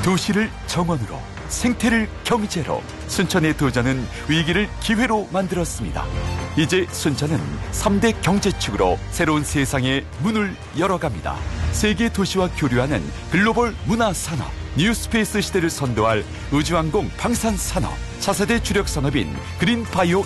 도시를 정원으로, 생태를 경제로, 순천의 도전은 위기를 기회로 만들었습니다. 이제 순천은 3대 경제축으로 새로운 세상의 문을 열어갑니다. 세계 도시와 교류하는 글로벌 문화산업, 뉴스페이스 시대를 선도할 우주항공 방산산업, 차세대 주력 산업인 그린바이오